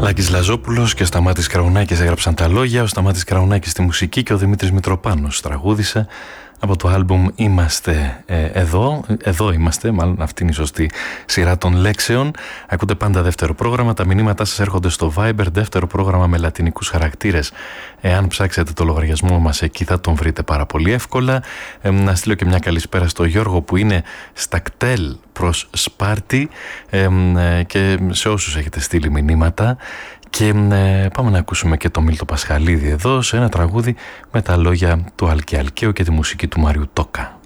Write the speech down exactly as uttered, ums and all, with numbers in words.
Λάκης Λαζόπουλος και ο Σταμάτης Κραουνάκης έγραψαν τα λόγια, ο Σταμάτης Κραουνάκης στη μουσική και ο Δημήτρης Μητροπάνος τραγούδισε από το άλμπουμ «Είμαστε ε, εδώ», εδώ είμαστε, μάλλον αυτή είναι η σωστή σειρά των λέξεων. Ακούτε πάντα δεύτερο πρόγραμμα, τα μηνύματά σας έρχονται στο Viber, δεύτερο πρόγραμμα με λατινικούς χαρακτήρες. Εάν ψάξετε το λογαριασμό μας εκεί θα τον βρείτε πάρα πολύ εύκολα. Ε, να στείλω και μια καλησπέρα στο Γιώργο που είναι στα κτέλ προς Σπάρτη ε, ε, και σε όσους έχετε στείλει μηνύματα. Και ε, πάμε να ακούσουμε και το Μίλτο Πασχαλίδη εδώ σε ένα τραγούδι με τα λόγια του Αλκή Αλκαίου και τη μουσική του Μάριου Τόκα.